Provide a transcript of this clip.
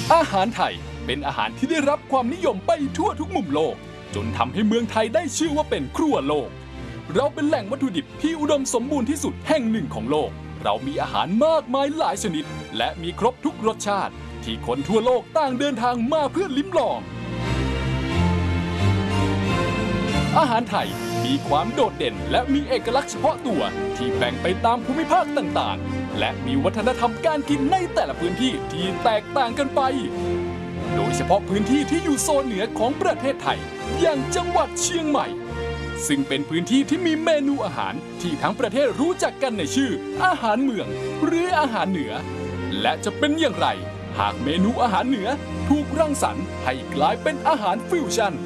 อาหารไทยเป็นอาหารที่ได้รับความนิยมไปทั่วทุกมุมโลกจนทำให้เมืองไทยได้ชื่อว่าเป็นครัวโลกเราเป็นแหล่งวัตถุดิบที่อุดมสมบูรณ์ที่สุดแห่งหนึ่งของโลกเรามีอาหารมากมายหลายชนิดและมีครบทุกรสชาติที่คนทั่วโลกต่างเดินทางมาเพื่อลิ้มลองอาหารไทยมีความโดดเด่นและมีเอกลักษณ์เฉพาะตัวที่แบ่งไปตามภูมิภาคต่างๆและมีวัฒนธรรมการกินในแต่ละพื้นที่ที่แตกต่างกันไปโดยเฉพาะพื้นที่ที่อยู่โซนเหนือของประเทศไทยอย่างจังหวัดเชียงใหม่ซึ่งเป็นพื้นที่ที่มีเมนูอาหารที่ทั้งประเทศรู้จักกันในชื่ออาหารเมืองหรืออาหารเหนือและจะเป็นอย่างไรหากเมนูอาหารเหนือถูกรังสรรค์ให้กลายเป็นอาหารฟิวชั่น